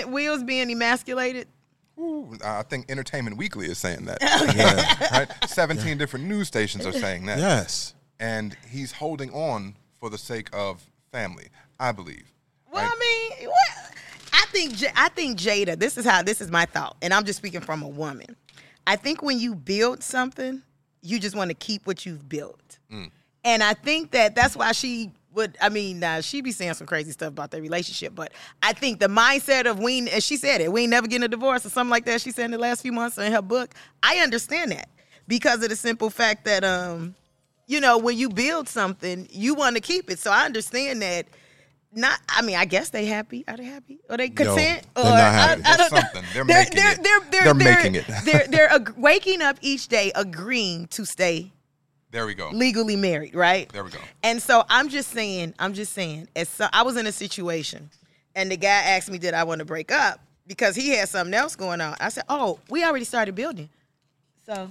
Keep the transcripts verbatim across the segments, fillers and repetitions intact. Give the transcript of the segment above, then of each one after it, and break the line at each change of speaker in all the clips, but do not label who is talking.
saying Will's being emasculated?
Ooh, I think Entertainment Weekly is saying that. Yeah. Right? seventeen yeah. different news stations are saying that.
Yes.
And he's holding on for the sake of family, I believe.
Well,
right?
I mean, what? I think I think Jada, this is how this is my thought, and I'm just speaking from a woman. I think when you build something, you just want to keep what you've built. Mm. And I think that that's why she would, I mean, uh, she be saying some crazy stuff about their relationship, but I think the mindset of we, and she said it, we ain't never getting a divorce or something like that, she said in the last few months in her book, I understand that because of the simple fact that, um, you know, when you build something, you want to keep it. So I understand that. Not, I mean, I guess they happy. Are they happy? Are they content?
No, they're
or
not happy.
I, I don't
something.
know.
They're,
they're
making
they're,
it.
They're, they're,
they're
they're
making it.
they're they're ag- waking up each day, agreeing to stay.
There we go.
Legally married, right?
There we go.
And so I'm just saying, I'm just saying, as so, I was in a situation, and the guy asked me, did I want to break up because he had something else going on. I said, oh, we already started building. So,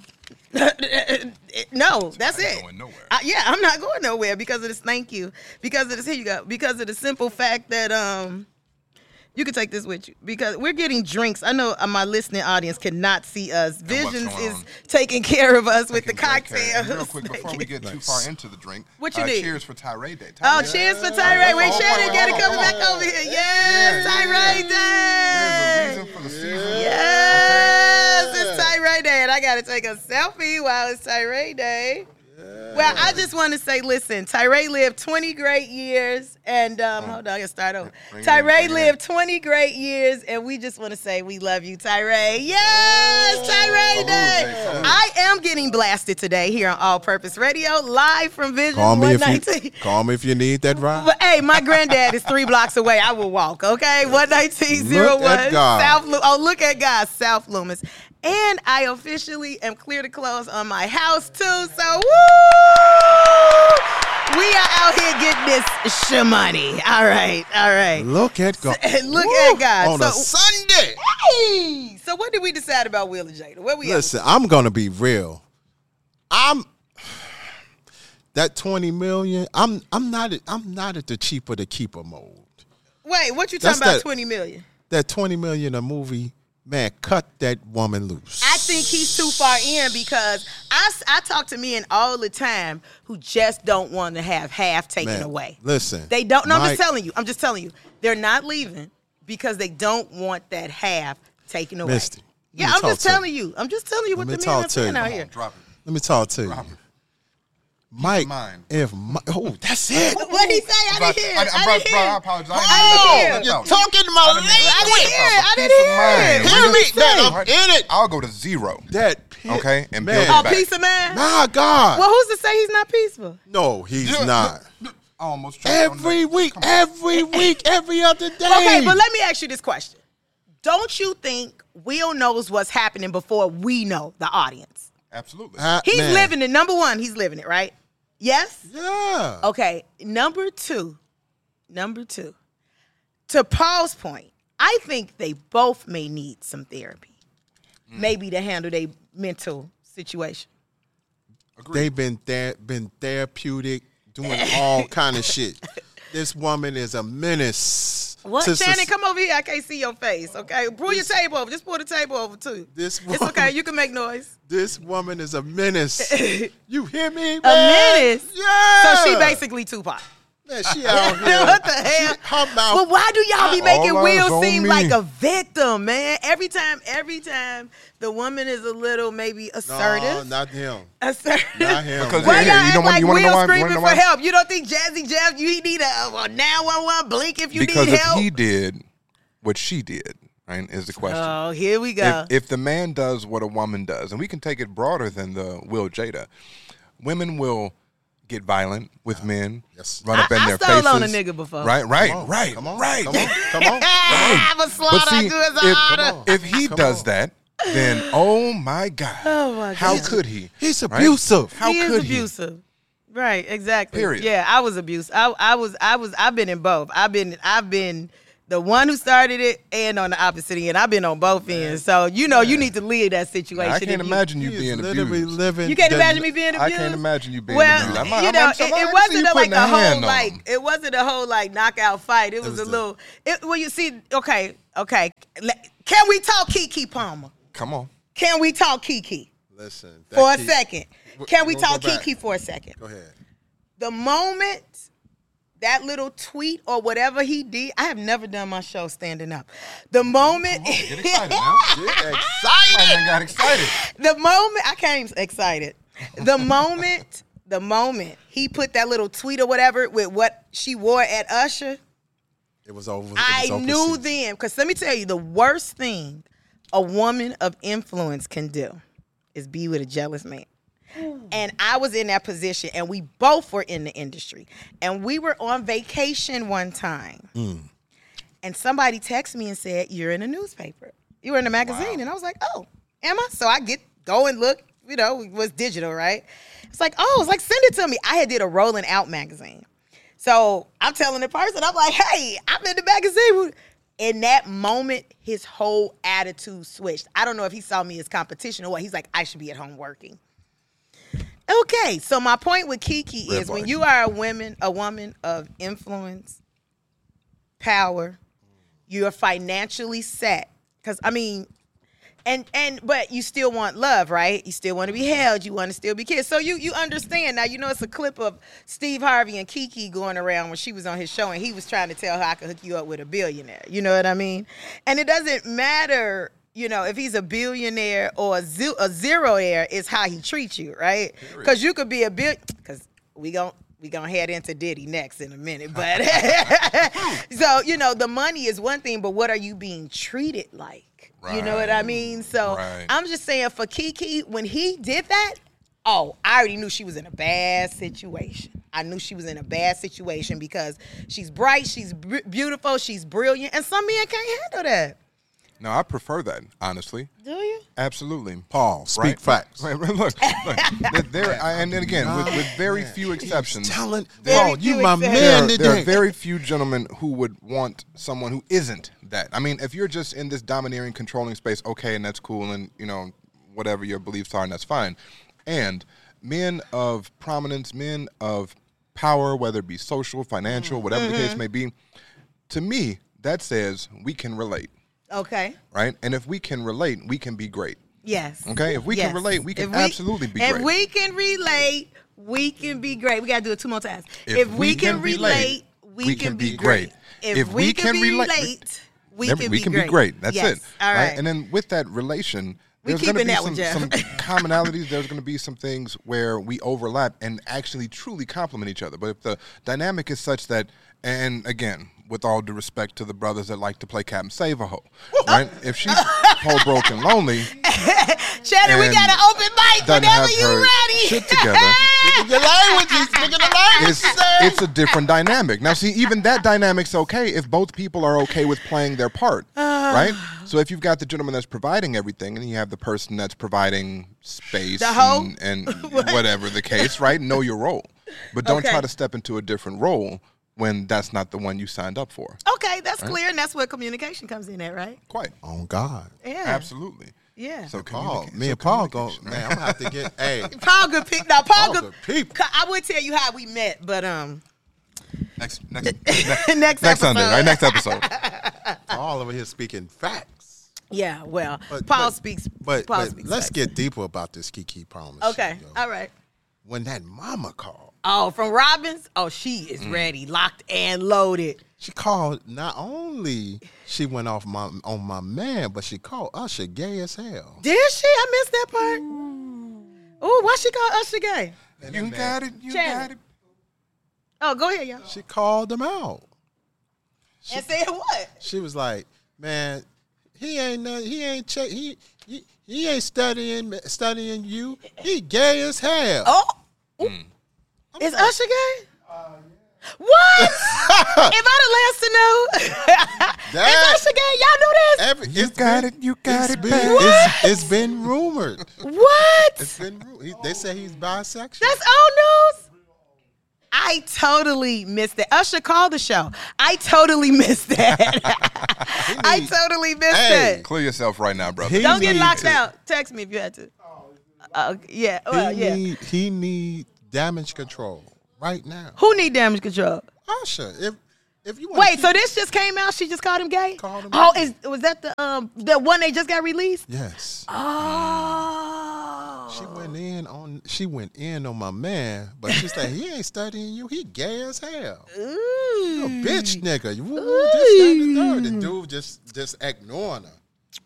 no, that's it.
Going nowhere.
I, yeah, I'm not going nowhere because of this. Thank you. Because of this. Here you go. Because of the simple fact that um, you can take this with you because we're getting drinks. I know uh, my listening audience cannot see us.
And
Visions is
on?
taking care of us
Taking
with the cocktail.
Real quick, before we get too far into the drink,
what you
uh,
need?
Cheers for Tyree Day.
Oh,
Tyree
cheers
Day.
for Tyree. Wait,
Oh,
Shannon,
wait,
got to
hold
come
on,
back
hold on.
over here. Yes,
Yeah,
Tyree Day.
There's a reason for the season.
Yes,
Okay.
it's Tyree Day, and I got to take a selfie while it's Tyree Day. Yeah. Well, I just want to say, listen, Tyree lived twenty great years, and um, oh. hold on, I got to start over. Bring Tyree lived twenty great years, and we just want to say we love you, Tyree. Yes, Tyree Day. Oh, I am getting blasted today here on All Purpose Radio, live from Vision
call me
one nineteen.
If you, call me if you need that ride.
But, hey, my granddad is three blocks away. I will walk, okay? one nineteen oh one South Lu- Oh, look at God, South Loomis. And I officially am clear to close on my house, too. So, woo! We are out here getting this sh-money. All right, all right.
Look at God.
Look
Woo!
at God.
On
so,
a Sunday.
Hey! So, what did we decide about Will and Jada? Where we
Listen,
at?
I'm going to be real. I'm... That twenty million, I'm I'm not at, I'm not at the cheaper to keeper mode.
Wait, what you
That's
talking about
that-
twenty million?
That twenty million a movie, man, cut that woman loose.
I think he's too far in because I, I talk to men all the time who just don't want to have half taken
Man,
away.
Listen.
They don't. No, I'm
my-
just telling you. I'm just telling you. They're not leaving because they don't want that half taken away.
Misty, let
Yeah,
me
I'm
talk
just
to
telling you. I'm just telling you what
Let
the
me
men
talk
are
to
saying
you.
out
Come
here.
on, drop it.
Let me talk to you.
Drop it.
Mike,
Mind.
if my, oh, that's it.
What he say? I
But-
didn't hear.
I,
it.
I,
I
bro,
didn't
bro,
hear.
I
it.
apologize.
Oh,
I didn't
you're
know.
talking my
I didn't
I
language.
didn't hear it. I
Peace
didn't
of
hear
mind.
it.
Hear
What
me,
did he say?
man, I'm in it.
I'll go to zero.
That pit,
Okay, and
man.
build
Oh,
it back.
peace of mind.
My God.
Well, who's to say he's not peaceful?
No, he's
Yeah,
not.
I almost tripped on
Every
that.
week,
Come on.
every week, every other day.
Okay, but let me ask you this question. Don't you think Will knows what's happening before we know, the audience?
Absolutely.
Uh,
He's
man.
living it. Number one, he's living it, right? Yes?
Yeah.
Okay. Number two, number two, to Paul's point, I think they both may need some therapy, mm. maybe to handle their mental situation.
Agreed.
They've been ther- been therapeutic, doing all kind of shit. This woman is a menace.
What,
to
Shannon?
soc-
Come over here. I can't see your face. Okay, pull your table over. Just pull the table over too.
This
It's
woman,
okay. You can make noise.
This woman is a menace. You hear me, man?
A menace.
Yeah.
So she basically Tupac.
Man, she out here.
What the hell?
She, her mouth.
But why do y'all be
All
making
eyes
Will
on
seem
me.
like a victim, man? Every time, every time the woman is a little maybe assertive.
No, not him.
assertive.
Not him.
Because
Why
Here,
y'all
you
act
know what-
like
you wanna know
Will
why- you wanna
screaming
know
for
why?
help? You don't think Jazzy Jeff, you need a, a nine one one blink if you
because
need
if
help?
he did what she did, right, is the question.
Oh, here we go.
If, if the man does what a woman does, and we can take it broader than the Will Jada, women will get violent with men,
Yes.
run up
I-
in
I
their
stole
faces.
on a nigga before.
Right, right,
Come on,
right,
Come on.
right.
Come on. Come on.
I'm a
But
slaughter
see,
to his
if,
honor.
if he
Come
does
on.
that, then oh my God,
Oh my
how
God.
could he?
He's
Right?
abusive.
How
he
could
is abusive. Right, exactly.
Period.
Yeah, I was abused. I, I was, I was, I've been in both. I've been, I've been the one who started it and on the opposite end. I've been on both ends. So, you know, you need to leave that situation.
I can't
if
imagine
He
you
is
being
literally
abused.
living.
You, you can't
the-
imagine me being
I
abused?
can't imagine you being
Well,
abused. I'm, I'm,
you know,
I'm
it,
so
it
glad to see
wasn't
you
a, like
putting
a
a
whole
hand on
like
him.
it wasn't a whole like knockout fight. It was,
was
a
a-
little. It, well, you see, okay, okay. Le- Can we talk Keke Palmer?
Come on.
Can we talk Keke
Listen. that
for a
key-
second?
We're-
Can we
we'll go
talk
back.
Keke for a second?
Go ahead.
The moment that little tweet or whatever he did, I have never done my show standing up. The moment,
Get excited now.
Get
My
excited.
man got excited.
the moment I came excited. The moment, the moment he put that little tweet or whatever with what she wore at Usher,
It was over. It was
I
over
knew
season.
then. Because let me tell you, the worst thing a woman of influence can do is be with a jealous man. And I was in that position, and we both were in the industry. And we were on vacation one time. And somebody texted me and said, "You're in a newspaper. You were in a magazine." And I was like, "Oh, am I?" So I get, go and look, you know, it was digital, right? It's like, oh, it's like, send it to me. I had did a Rolling Out magazine. So I'm telling the person, I'm like, "Hey, I'm in the magazine." In that moment, his whole attitude switched. I don't know if he saw me as competition or what. He's like, "I should be at home working." Okay, so my point with Keke
Red
is
bar.
when you are a woman, a woman of influence, power, you're financially set. Because I mean, and and but you still want love, right? You still want to be held. You want to still be kissed. So you you understand now. You know, it's a clip of Steve Harvey and Keke going around when she was on his show, and he was trying to tell her, "I could hook you up with a billionaire." You know what I mean? And it doesn't matter. You know, if he's a billionaire or a, ze- a zeroaire, it's how he treats you, right? Because you could be a bill. Because we gon' we gonna head into Diddy next in a minute, but so you know, the money is one thing, but what are you being treated like? You know what I mean? So
Right.
I'm just saying, for Keke, when he did that, oh, I already knew she was in a bad situation. I knew she was in a bad situation because she's bright, she's b- beautiful, she's brilliant, and some men can't handle that.
No, I prefer that, honestly.
Do you?
Absolutely.
Paul, speak
Right?
facts.
Right, right, look, look. There- there- I- and then again, with, with very few exceptions,
Telling,
Very
Paul, you
few
my
exceptions.
there,
man
are, there are
today.
very few gentlemen who would want someone who isn't that. I mean, if you're just in this domineering, controlling space, okay, and that's cool, and you know, whatever your beliefs are, and that's fine. And men of prominence, men of power, whether it be social, financial, whatever the case may be, to me, that says we can relate,
Okay.
right? And if we can relate, we can be great.
Yes.
Okay, if we
Yes.
can relate, we can
If we-
absolutely be
If
great.
we can relate, we can be great. We got to do it two more times.
If
If,
we
we
can
can
relate,
relate, we, can, be great. If, we, can,
relate-
relate, we
There-
can,
we
be,
can
great.
be great. That's
Yes.
it.
All right.
And then with that relation,
We
there's going to
keeping
be
that
some,
one, Jeff.
some commonalities. There's going to be some things where we overlap and actually truly complement each other. But if the dynamic is such that, and again, with all due respect to the brothers that like to play Captain Save-A-Ho, right? If she's whole broken lonely,
Shannon, we
and
got an open mic
doesn't
whenever
have
you
her
ready.
shit together,
Speaking your language, he's speaking the language.
it's, it's a different dynamic. Now, see, even that dynamic's okay if both people are okay with playing their part, right? So if you've got the gentleman that's providing everything and you have the person that's providing space
The hoe?
and, and whatever the case, right? Know your role. But don't
Okay.
try to step into a different role when that's not the one you signed up for.
Okay, that's clear, and that's where communication comes in at, right?
Quite.
On God.
Yeah.
Absolutely.
Yeah.
So
Paul,
communica-
me
so
and Paul go,
communication,
man,
right?
I'm going to have to get, hey,
Paul good people. Now, Paul
Paul
good
good people.
I would tell you how we met, but um,
Next, next, next,
next
next
episode.
Sunday, right? Next episode.
Paul over here speaking facts.
Yeah, well,
But-
Paul
but-
speaks.
But,
Paul
but
speaks
let's
facts.
get deeper about this Keke Palmer
Okay,
shit, yo.
all right.
When that mama called,
Oh, from Robbins? Oh, she is
Mm.
ready, locked and loaded.
she called, not only she went off my on my man, but she called Usher gay as hell.
Did she? I missed that part. Ooh, why she call Usher gay?
You got it. You
Shannon.
got it.
Oh, go ahead, y'all.
She called him out.
And said what?
She was like, "Man, he ain't nothing, he ain't check he, he he ain't studying studying you. He gay as hell."
Oh,
Mm.
is Usher gay? What? If I'd have last to know,
That-
is Usher gay? Y'all knew this?
Every,
You
it's
got
been-
it. You got
it's
it,
been,
baby.
it's, it's been rumored.
What?
It's been ru- he, they say he's bisexual.
That's old news. I totally missed that. Usher called the show. I totally missed that. I totally missed
Hey.
that.
Clear yourself right now, brother.
He
Don't get
need
locked
to-
out. Text me if you had to. Uh, yeah, well,
He
yeah.
need he need damage control right now.
Who need damage control?
Usher, if if you wanna
Wait,
keep-
so this just came out? She just called him gay?
Called him
oh,
gay.
is was that the um the one they just got released?
yes.
Oh,
She went in on she went in on my man, but she's like, he ain't studying you. He gay as hell.
Ooh.
A bitch nigga. You woo, this, that, and the third. The dude just just ignoring her.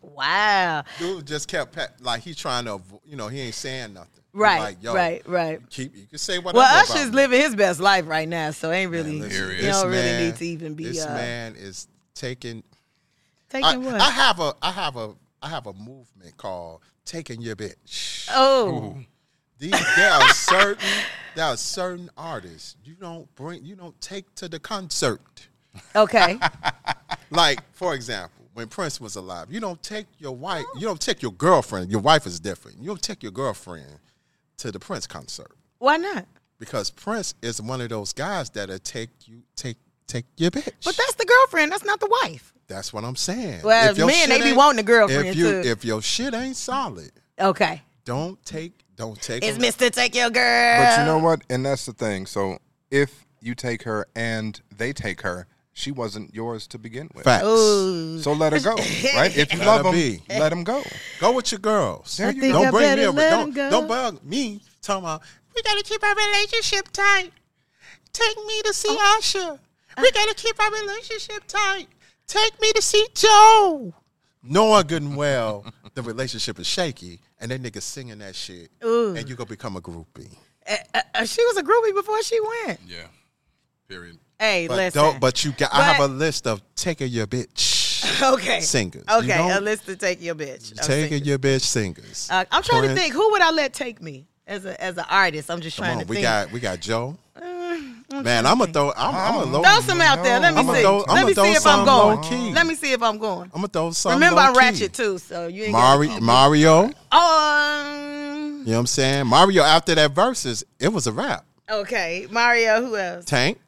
Wow.
Dude just kept pa- like he's trying to, avo- you know, he ain't saying nothing. He's
Right,
like, yo,
right, right.
Keep you can say whatever.
Well,
about
Usher's
me.
living his best life right now, so ain't really
Man, listen,
Here he
you
is.
this
don't really
man-
need to even be
This
uh,
man is taking.
taking
I,
what?
I have a I have a I have a movement called taking your bitch.
oh,
These there are certain there are certain artists you don't bring you don't take to the concert.
okay.
Like for example, when Prince was alive, you don't take your wife, you don't take your girlfriend. Your wife is different. You don't take your girlfriend to the Prince concert
Why not?
because Prince is one of those guys that'll take you take take your bitch.
But that's the girlfriend. That's not the wife.
That's what I'm saying.
Well,
If your
men,
shit
they be
ain't-
wanting a girlfriend,
If you
too.
if your shit ain't solid,
Okay.
don't take don't take.
It's
them-
Mister Take Your Girl.
But you know what? And that's the thing. So if you take her and they take her, she wasn't yours to begin with.
Facts.
Ooh.
So let her go, right? If you
Let
love
her
them,
be.
let them go.
Go with your girls.
There
I
you
think
go.
I
Don't bring me
better
a
let 'em
don't
go.
don't bug me. Talking about we gotta keep our relationship tight. Take me to see
Oh.
Usher. We gotta keep our relationship tight. Take me to see Joe. Knowing good and well the relationship is shaky, and that nigga singing that shit,
Ooh.
and you gonna become a groupie.
Uh, uh, uh, she was a groupie before she went.
Yeah. Period.
Hey,
But
listen.
don't. But you got. I have
But-
a list of taking your bitch
okay.
singers. You
Okay, a
don't-
list to take your bitch. I'm
taking
singing.
your bitch singers.
Uh, I'm trying to
Prince-
think. Who would I let take me as a as an artist? I'm just
Come
trying
on,
to
we
think.
got we got Joe.
I'm
Man,
trying to
I'm gonna
think.
throw. I'm, I'm gonna low.
Throw some out there. Let me
I'ma
see.
throw-
Let
I'ma
me
throw
see if I'm
some
going.
low-key.
Let me see if I'm going.
I'm gonna throw some.
Remember, I'm
low-key.
ratchet too, so you ain't
Mari-
got
Mario.
Um.
You know what I'm saying? Mario after that verses, it was a rap.
Okay, Mario. Who else?
Tank.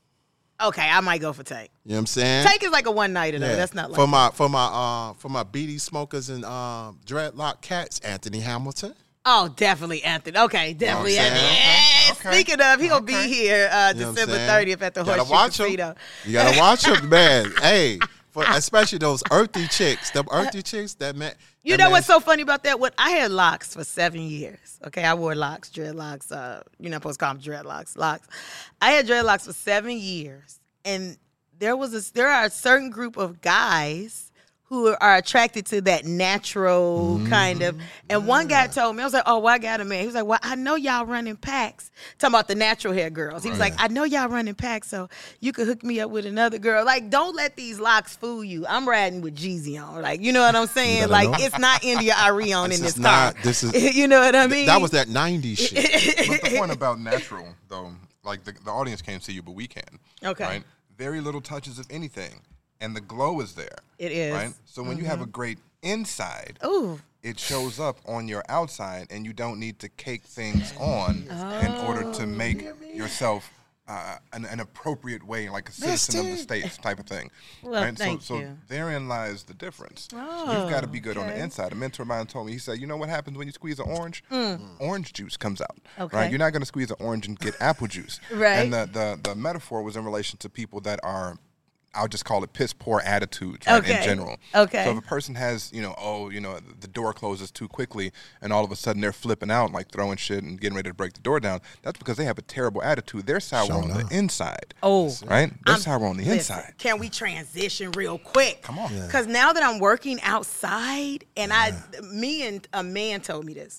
Okay, I might go for Tank.
You know what I'm saying?
Tank is like a one nighter though.
Yeah.
That's not like
for my for my uh for my beady smokers and um dreadlock cats. Anthony Hamilton.
Oh, definitely Anthony. Okay, definitely
You know what I'm
Anthony.
saying?
Yeah.
Okay.
Speaking of, he'll be
Okay.
here uh,
You know what I'm
December
saying?
thirtieth at the
Gotta
Horseshoe
watch 'em.
Casino.
You gotta watch them, man. Hey, for especially those earthy chicks, them earthy chicks that man.
You
that
know
man-
what's so funny about that? What I had locks for seven years. Okay, I wore locks, dreadlocks. Uh, you're not supposed to call them dreadlocks. Locks. I had dreadlocks for seven years, and there was a there are a certain group of guys who are attracted to that natural kind of. And one guy told me, I was like, "Oh, well, I got a man." He was like, "Well, I know y'all running packs." Talking about the natural hair girls. He was like, "I know y'all running packs, so you could hook me up with another girl." Like, don't let these locks fool you. I'm riding with Jeezy on. Like, you know what I'm saying?
better
Like,
know.
it's not India Arion in
This
this
is
car.
not- this is-
you know what I mean?
that was that nineties shit.
But the point about natural, though, like the, the audience can't see you, but we can.
Okay.
Right? Very little touches of anything, and the glow is there.
It is.
Right? So when you have a great inside,
Ooh.
it shows up on your outside, and you don't need to cake things on in order to make yourself uh, an, an appropriate way, like a citizen of the states type of thing.
Well,
right?
thank
so, so
you.
therein lies the difference.
Oh,
You've got to be good on the
okay.
inside. A mentor of mine told me, he said, you know what happens when you squeeze an orange? Orange juice comes out.
Okay.
Right? You're not going to squeeze an orange and get apple juice.
Right.
And the, the, the metaphor was in relation to people that are, I'll just call it piss poor attitudes, right,
Okay.
in general.
Okay.
So if a person has, you know, oh, you know, the door closes too quickly, and all of a sudden they're flipping out, like throwing shit and getting ready to break the door down, that's because they have a terrible attitude. They're sour
Sure
on
enough.
the inside.
Oh.
Right? They're
I'm-
sour on the
listen,
inside.
Can we transition real quick?
Come on. Yeah.
Because now that I'm working outside, and I, me and a man told me this.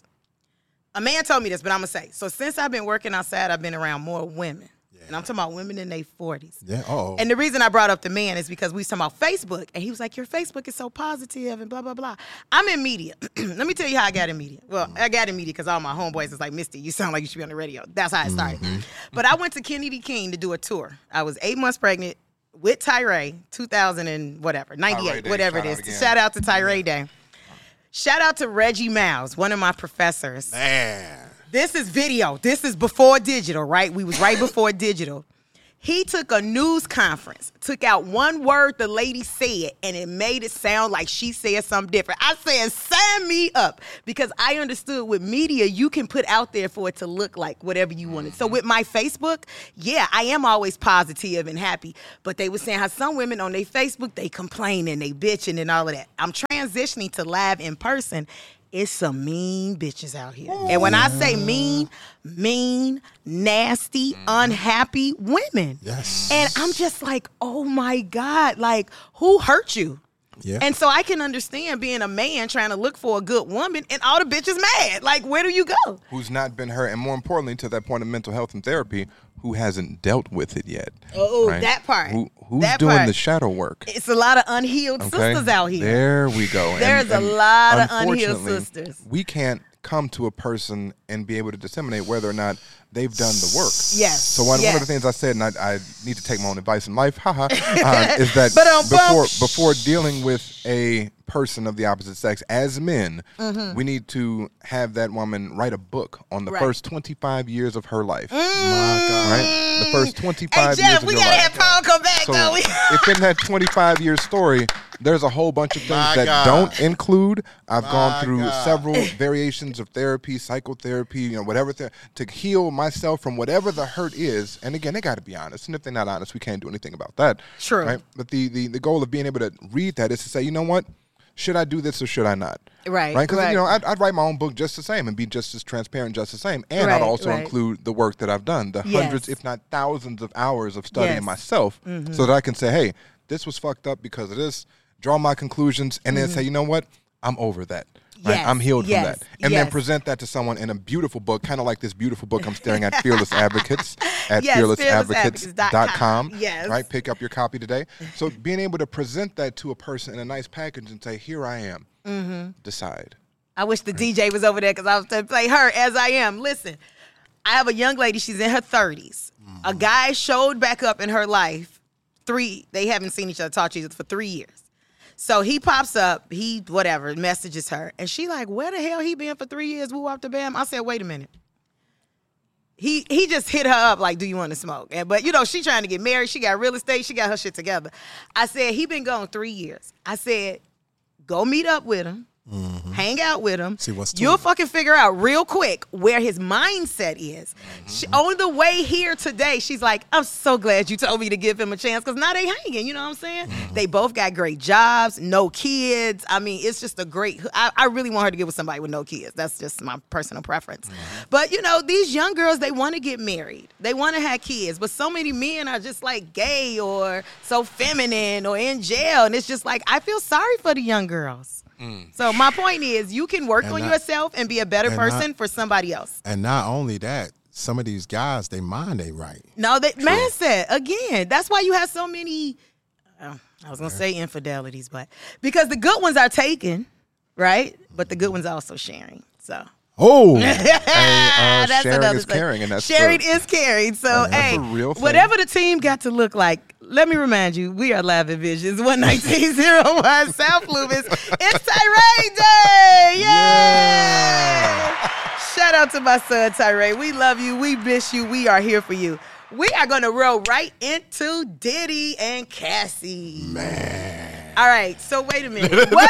A man told me this, but I'm gonna say. So since I've been working outside, I've been around more women, and I'm talking about women in their forties.
Yeah. Oh.
And the reason I brought up the man is because we was talking about Facebook, and he was like, "Your Facebook is so positive," and blah blah blah. I'm in media. Let me tell you how I got in media. Well, I got in media because all my homeboys is like, "Misty, you sound like you should be on the radio." That's how it started. But I went to Kennedy King to do a tour. I was eight months pregnant with Tyree, two thousand and whatever, ninety-eight,
Day,
whatever it
shout
is.
out again.
Shout out to Tyree Day. Shout out to Reggie Miles, one of my professors.
Man.
This is video. This is before digital, right? We was right before digital. He took a news conference, took out one word the lady said, and it made it sound like she said something different. I said, sign me up, because I understood with media, you can put out there for it to look like whatever you wanted. So with my Facebook, yeah, I am always positive and happy, but they were saying how some women on their Facebook, they complain and they bitching and all of that. I'm transitioning to live in person. It's some mean bitches out here. And when I say mean, mean, nasty, unhappy women.
Yes.
And I'm just like, oh my God, like, who hurt you?
Yeah.
And so I can understand being a man trying to look for a good woman and all the bitches mad. Like, where do you go?
Who's not been hurt, and more importantly, to that point of mental health and therapy, who hasn't dealt with it yet.
Oh,
right?
that part.
Who, who's
That
doing
part.
the shadow work?
It's a lot of unhealed
Okay?
sisters out here.
There we go. And-
There's a
and
lot of unhealed
unfortunately,
sisters.
We can't come to a person and be able to disseminate whether or not they've done the work.
Yes.
So one,
yes.
one of the things I said, and I, I need to take my own advice in life, haha, uh, is that
But, um,
before
bum.
before dealing with a person of the opposite sex, as men, we need to have that woman write a book on the
Right.
first twenty-five years of her life.
My God.
Right? The first
Hey,
twenty-five years
Jeff,
of
we
your
gotta
life.
have Paul come back,
So
though.
if in that twenty-five year story, there's a whole bunch of things
My
that
God.
don't include. I've
My
gone through
God.
several variations of therapy, psychotherapy, you know, whatever, th- to heal myself from whatever the hurt is. And again, they got to be honest. And if they're not honest, we can't do anything about that.
True.
Right? But the, the, the goal of being able to read that is to say, you know what? Should I do this or should I not?
Right,
Right? Because,
right.
you know, I'd, I'd write my own book just the same and be just as transparent, just the same. And
Right,
I'd also
right.
include the work that I've done, the
Yes.
hundreds, if not thousands of hours of studying
Yes.
myself so that I can say, hey, this was fucked up because of this, draw my conclusions, and then say, you know what? I'm over that. Right?
Yes,
I'm healed
yes,
from that. And then
yes.
present that to someone in a beautiful book, kind of like this beautiful book I'm staring at, Fearless Advocates, at
Yes,
fearless
fearless
advocates
advocates
dot
dot
com.
com. Yes.
Right? Pick up your copy today. So being able to present that to a person in a nice package and say, here I am.
Mm-hmm.
Decide.
I wish the D J was over there because I was to play her as I am. Listen, I have a young lady. She's in her thirties. A guy showed back up in her life. Three, they haven't seen each other, talked to each other for three years. So he pops up, he, whatever, messages her. And she like, where the hell he been for three years? Woo off the bam. I said, wait a minute. He he just hit her up like, do you want to smoke? And but, you know, she trying to get married. She got real estate. She got her shit together. I said, he been gone three years. I said, go meet up with him. Mm-hmm. Hang out with him.
See what's to
You'll
it.
fucking figure out real quick where his mindset is.
Mm-hmm.
She, on the way here today, she's like, I'm so glad you told me to give him a chance because now they hanging. You know what I'm saying?
Mm-hmm.
They both got great jobs, no kids. I mean, it's just a great. I, I really want her to get with somebody with no kids. That's just my personal preference.
Mm-hmm.
But you know, these young girls, they want to get married. They want to have kids. But so many men are just like gay or so feminine or in jail, and it's just like I feel sorry for the young girls. So my point is, you can work
And
on
not-
yourself and be a better
and
person
not-
for somebody else.
And not only that, some of these guys, they mind they right.
No, that man said again. That's why you have so many. oh, I was gonna say infidelities, but because the good ones are taken, right? But the good ones are also sharing. So.
Oh,
uh,
That's
sharing
another
is
thing.
caring, and that's
sharing
the-
is caring. So,
That's
hey,
a real thing.
whatever the team got to look like, let me remind you, we are Live at Visions one nineteen oh one South Loomis. It's Tyree Day! Yay! Shout out to my son Tyree. We love you. We miss you. We are here for you. We are going to roll right into Diddy and Cassie.
man.
All right, so wait a minute. What?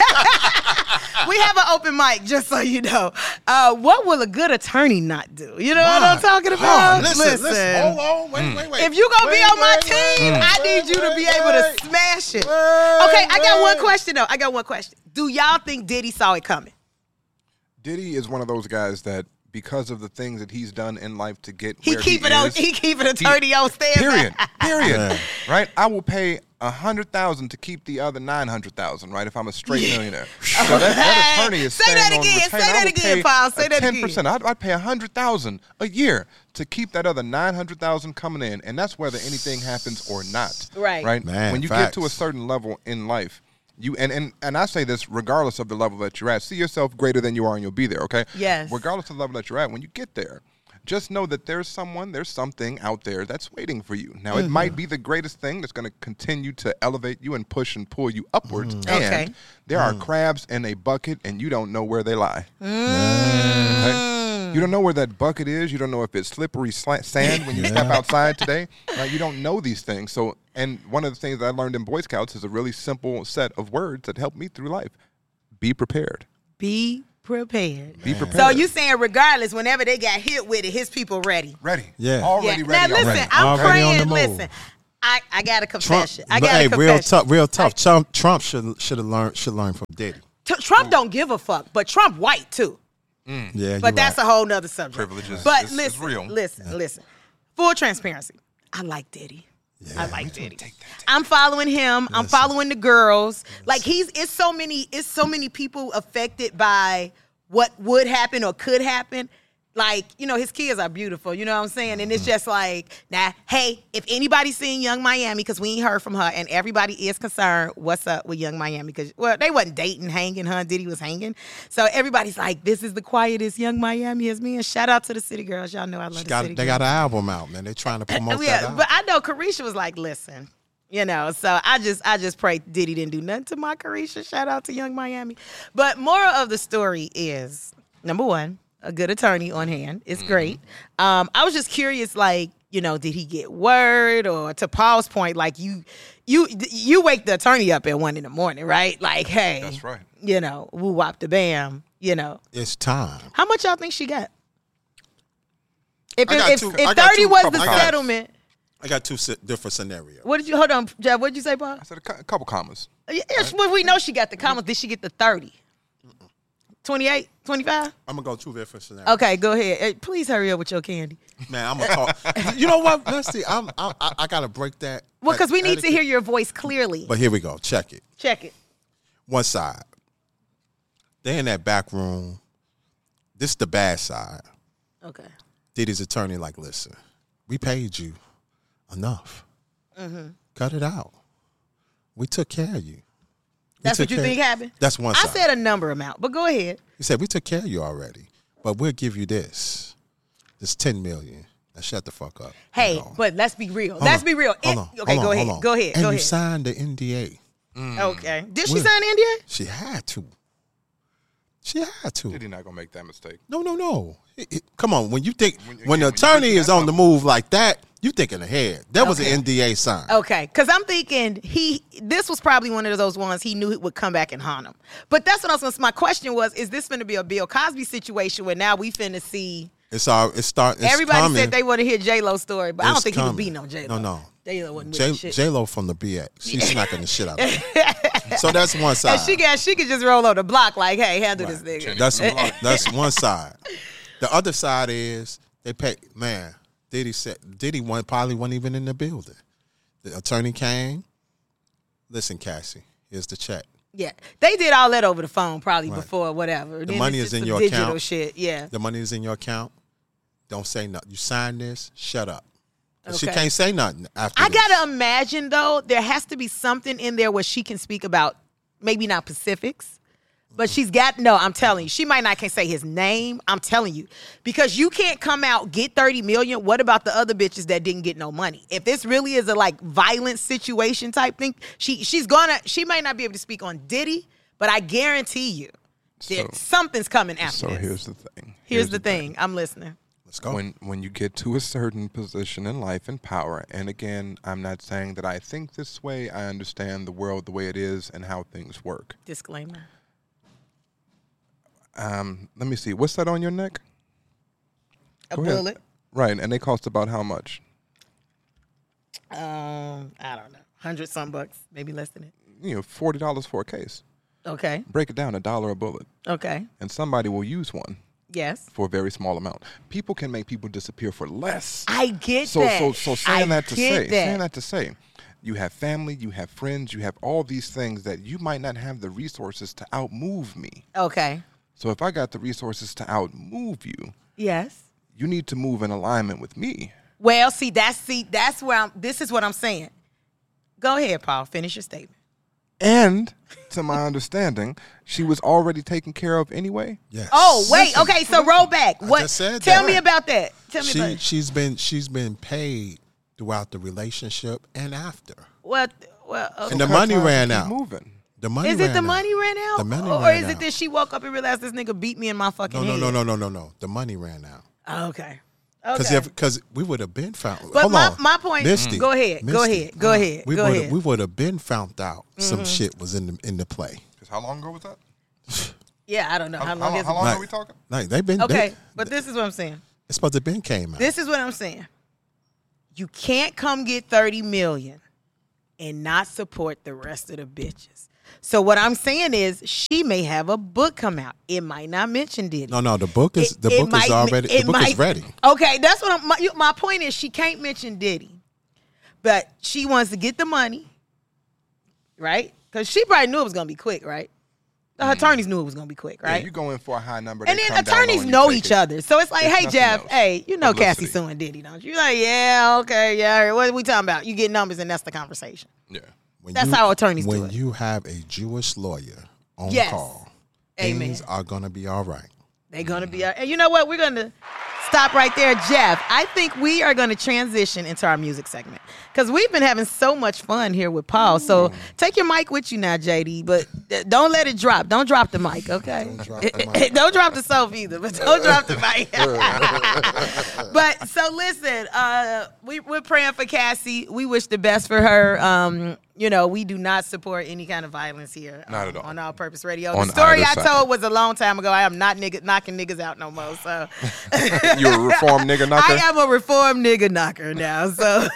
We have an open mic, just so you know. Uh, what will a good attorney not do? You know what I'm talking about?
Oh, listen, listen, hold on, wait, wait, wait.
If you're going to be
Wait,
on my
wait,
team,
wait,
I
wait,
need you to be
wait,
able
wait.
to smash it.
Wait,
Okay, I got one
wait.
question, though. I got one question. Do y'all think Diddy saw it coming?
Diddy is one of those guys that, because of the things that he's done in life to get
He
where
keep
he
it on.
is,
He keep it attorney on stand.
period, period.
Yeah.
Right? I will pay a hundred thousand to keep the other nine hundred thousand. Right? If I'm a straight millionaire, so that, that attorney is
Say
staying
that
on
again.
retainer.
Say
I
that
will
again,
pay
Paul. Say
a
that
ten
again.
percent. I'd, I'd pay a hundred thousand a year to keep that other nine hundred thousand coming in, and that's whether anything happens or not.
Right.
Right.
Man,
when you
facts.
get to a certain level in life. You and, and and I say this regardless of the level that you're at. See yourself greater than you are, and you'll be there. Okay.
Yes.
Regardless of the level that you're at, when you get there, just know that there's someone, there's something out there that's waiting for you. Now, it might be the greatest thing that's going to continue to elevate you and push and pull you upwards. And
Okay.
there are crabs in a bucket, and you don't know where they lie.
Mm.
Okay? You don't know where that bucket is. You don't know if it's slippery sla- sand when you
Yeah.
step outside today. Right? You don't know these things. So, and one of the things that I learned in Boy Scouts is a really simple set of words that help me through life. Be prepared.
Be prepared.
Be prepared.
So you saying regardless, whenever they got hit with it, his people ready.
ready?
Yeah.
Already
Yeah.
ready.
Now listen,
already.
I'm
Already on the
praying.
move.
Listen, I, I got a
Trump,
confession. I
but
got
hey,
a
real
confession.
tough, real tough. Trump, Trump should should have learned should learn from Diddy.
T- Trump don't give a fuck, but Trump white too.
Yeah,
But that's
right.
a whole nother subject.
Privileges.
But
It's-
listen,
it's real.
listen, listen. Full transparency. I like Diddy. I like Diddy. I'm following him. I'm following the girls. Like he's it's so many it's so many people affected by what would happen or could happen. Like, you know, his kids are beautiful, you know what I'm saying? And it's just like, nah, hey, if anybody's seen Young Miami, because we ain't heard from her, and everybody is concerned, what's up with Young Miami? Because, well, they wasn't dating, hanging, huh? Diddy was hanging. So everybody's like, this is the quietest Young Miami has been. Shout out to the City Girls. Y'all know I love
She
the
got,
City
they
Girls.
got an album out, man. They're trying to promote that
Yeah,
album.
but I know Carisha was like, listen, you know, so I just I just pray Diddy didn't do nothing to my Carisha. Shout out to Young Miami. But moral of the story is, number one, a good attorney on hand. It's great. Um, I was just curious, like, you know, did he get word? Or to Paul's point, like you you you wake the attorney up at one in the morning, right? Like, hey,
That's right.
you know, woo wop the bam, you know.
It's time.
How much y'all think she got? If,
I
it,
got
if,
two-
if
I got
thirty
two
was
couple
the
comments.
settlement,
I got two si- different scenarios.
what did you, hold on, Jeff, what did you say, Paul?
I said a, cou- a couple commas.
Yeah, well, we know she got the commas. Did she get the thirty? twenty-eight? twenty-five?
I'm gonna go two different scenarios.
Okay, go ahead. Hey, please hurry up with your candy.
Man, I'm gonna talk. You know what? Let's see. I'm, I'm, I, I gotta break that.
Well, because we need to
etiquette.
hear your voice clearly.
But here we go. Check it.
Check it.
One side. They in that back room. This the bad side.
Okay.
Diddy's attorney like, listen, we paid you enough.
Mm-hmm.
Cut it out. We took care of you. We
That's
took
what you
care-
think happened?
That's one
I
side.
said a number amount, but go ahead.
He said, we took care of you already, but we'll give you this. This ten million. Now shut the fuck up.
Hey,
You know.
but let's be real.
Hold
let's
on,
be real.
hold
It-
on,
okay,
hold
go
on,
ahead.
hold on.
Go ahead.
And
go
you
ahead.
signed the N D A.
Okay. Did she
Well-
sign an N D A?
She had to. She had to.
Diddy not gonna make that mistake.
No, no, no. It- it- come on. When you think,
When-
when, the
again, when you
attorney
get
is
that
on the
up-
move like that, you thinking ahead. That was
Okay.
an N D A sign.
Okay, because I'm thinking he. This was probably one of those ones he knew it would come back and haunt him. But that's what I was going to. My question was: is this going to be a Bill Cosby situation where now we finna see?
It's all. It's start. It's
Everybody
coming.
said they want to hear J Lo story, but I don't
It's
think he
coming.
would be no J Lo.
No, no.
J Lo wasn't
J
doing shit.
J Lo from the B X. She's smacking the shit out of him. So that's one side.
And she got she could just roll on the block like, hey, handle this
Right.
nigga.
That's that's one side. The other side is they pay. Man, Diddy said Diddy one probably wasn't even in the building. The attorney came. Listen, Cassie, here's the check.
Yeah, they did all that over the phone probably
Right.
before whatever. Then
money
it's
is
just
in
some
your
digital
account.
shit. Yeah.
The money is in your account. Don't say nothing. You sign this. Shut up. She
Okay.
can't say nothing after.
I
this.
gotta imagine though, there has to be something in there where she can speak about maybe not specifics, but she's got no. I'm telling you, she might not can say his name. I'm telling you, because you can't come out get thirty million. What about the other bitches that didn't get no money? If this really is a like violent situation type thing, she she's gonna she might not be able to speak on Diddy, but I guarantee you, that
So-
something's coming after
So
this.
here's the thing.
Here's the thing. I'm listening.
Let's go.
When when you get to a certain position in life and power, and again, I'm not saying that I think this way. I understand the world the way it is and how things work.
Disclaimer.
Um, let me see. What's that on your neck?
A
Go ahead.
bullet.
Right, and they cost about how much?
Um, I don't know, hundred some bucks, maybe less than it.
You know, forty dollars for a case.
Okay.
Break it down, a dollar a bullet,
Okay.
and somebody will use one
Yes.
for a very small amount. People can make people disappear for less.
I get
So,
that.
so, so saying
I
that to
get
say,
that.
saying that to say, you have family, you have friends, you have all these things that you might not have the resources to outmove me.
Okay.
So if I got the resources to outmove you,
Yes.
you need to move in alignment with me.
Well, see, that's see, that's where I'm. This is what I'm saying. Go ahead, Paul. Finish your statement.
And to my understanding, she was already taken care of anyway.
Yes.
Oh, wait.
Listen,
Okay, so roll back. What?
just said
tell
that.
me about that. Tell me about
She
it.
she's been she's been paid throughout the relationship and after.
What? Well, okay.
And the
Cut
money
ties,
ran
keep
out.
Moving.
The money
Is it
ran
the
out.
money ran out?
The money
or, or
ran
is it
out.
that she woke up and realized this nigga beat me in my fucking
No, no,
head?
no, no, no, no, no. The money ran out.
Oh, okay.
Because
Okay.
because we would have been found.
But
hold
my,
on.
my point.
Misty,
Go ahead. Go
Misty,
ahead. Go ahead.
We
go
would
ahead.
we would have been found out some
Mm-hmm.
shit was in the in the play.
Because how long ago was that?
yeah, I don't know how,
How,
long
how,
is
how
it.
long
Like-
are we talking?
Like they've been
Okay,
they,
but this is what I'm saying.
it's supposed to have been came out.
This is what I'm saying. You can't come get thirty million and not support the rest of the bitches. So what I'm saying is she may have a book come out. It might not mention Diddy.
no, no. The book is
It-
the
it
book
might-
is already
it
the book
might-
is ready.
Okay, that's what I'm, my, you- my point is. She can't mention Diddy, but she wants to get the money, right? Because she probably knew it was gonna be quick, right? The attorneys knew it was gonna be quick,
Yeah,
right?
you go in for a high number.
And
they
then
come down
attorneys
low and you
know
take
each
it.
other, so it's like,
It's
hey
nothing
Jeff,
else.
hey, you know Cassie
Publicity.
suing Diddy, don't you? You're like, yeah, okay, yeah. What are we talking about? You get numbers, and that's the conversation.
Yeah.
When
That's
you-
how attorneys do
when
it.
you have a Jewish lawyer on
Yes.
call,
Amen.
things are gonna be all right.
They're gonna be, and you know what? We're gonna stop right there, Jeff. I think we are gonna transition into our music segment because we've been having so much fun here with Paul. So take your mic with you now, J D, but uh, don't let it drop. Don't drop the mic, okay?
Don't drop the mic.
Don't drop the soap either, but don't drop the mic. But so listen, uh, we, we're praying for Cassie. We wish the best for her. Um, you know, we do not support any kind of violence here.
Not
um,
at all.
On All Purpose Radio.
On
the story
either
I
side.
told was a long time ago. I am not nigga, knocking niggas out no more. So
You a reformed nigga knocker?
I am a reformed nigga knocker now. So,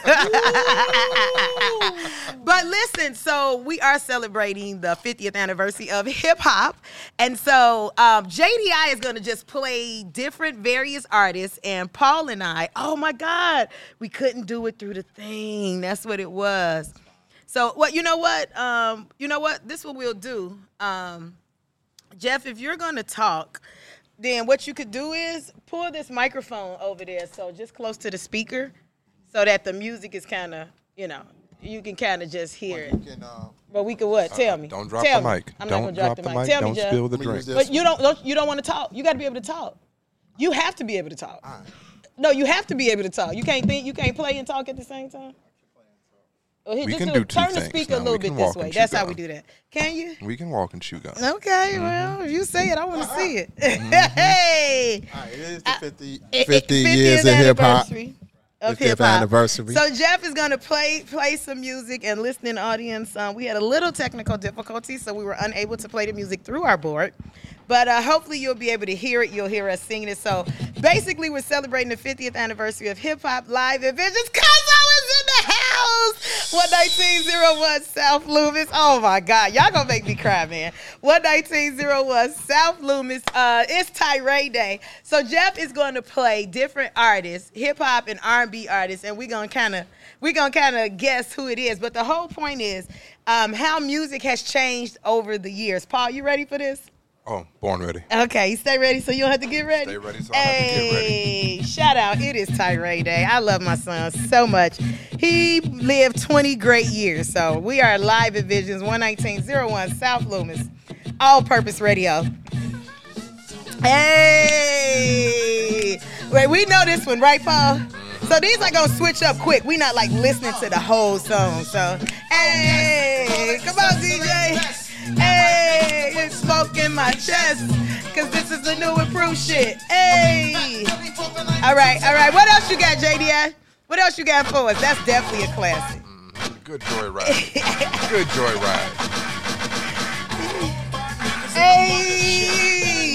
but listen, so we are celebrating the fiftieth anniversary of hip hop, and so um, J D I is going to just play different various artists, and Paul and I, oh my God, we couldn't do it through the thing. That's what it was. So, what you know what? Um, you know what? This is what we'll do. Um, Jeff, if you're going to talk, then what you could do is pull this microphone over there, so just close to the speaker, so that the music is kind of, you know, you can kind of just hear it. But we could what? Tell me.
Don't drop
Tell
the
me.
mic.
I'm
don't
not gonna drop the mic. Tell
Don't
me, Jeff.
spill the
Let me
drink.
use this.
But you don't, don't you don't want to talk. You got to be able to talk. You have to be able to talk. No, you have to be able to talk. You can't think. You can't play and talk at the same time. Well, here,
We
just
can
do
do
it.
two
Turn the
things
speaker
now.
a little
We
bit
can
this
walk
way.
and
That's
chew
how we
gum.
do that. Can you?
We can walk and chew gum.
Okay,
Mm-hmm.
well, if you say it, I want to see it. Hey,
All right, it is the fifty,
It-
fifty
it-
years
fiftieth
of hip hop.
anniversary Of
fiftieth
hip-hop.
anniversary.
So Jeff is gonna play play some music, and listening audience, um, we had a little technical difficulty, so we were unable to play the music through our board. But uh, hopefully you'll be able to hear it. You'll hear us singing it. So basically, we're celebrating the fiftieth anniversary of Hip Hop Live at Visions. Cuzzo is in the house. one nineteen oh one South Loomis. Oh my God, y'all gonna make me cry, man. one nineteen oh one South Loomis. Uh, it's Tirade Day. So Jeff is going to play different artists, hip hop and R and B artists, and we're gonna kind of we're gonna kind of guess who it is. But the whole point is um, how music has changed over the years. Paul, you ready for this?
Oh, born ready.
Okay, you stay ready so you don't have to get ready.
Stay ready so I don't have to get ready.
Hey, shout out. It is Tirade Day. I love my son so much. He lived twenty great years. So we are live at Visions, one nineteen oh one South Loomis, All Purpose Radio. Hey! Wait, we know this one, right, Paul? So these are going to switch up quick. We not like listening to the whole song. So, hey! Come on, D J! Hey, it's smoke in my chest, cause this is the new improved shit. Hey. All right, all right. What else you got, J D I? What else you got for us? That's definitely a classic.
Mm, good joyride. Good joyride.
Hey.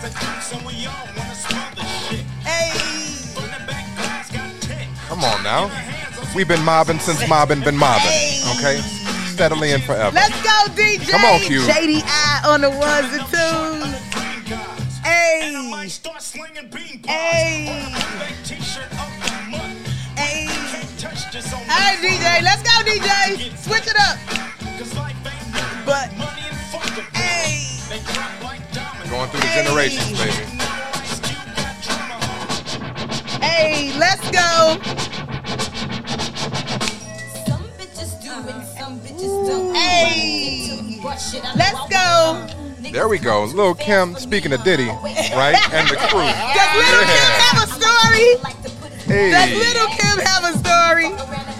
Hey.
Come on now. We've been mobbing since mobbing been mobbing. Okay? Steadily and forever.
Let's go, D J.
Come on, Q.
J D I on the ones and twos. Hey. Hey. Hey. All right, D J. Let's go, D J. Switch it up. But, hey.
Going through the generations, baby.
Hey, let's go. Hey, let's go.
There we go. Lil' Kim, speaking of Diddy, right? And the crew.
Does Little Kim have a story? Does
Hey.
Little Kim have a story?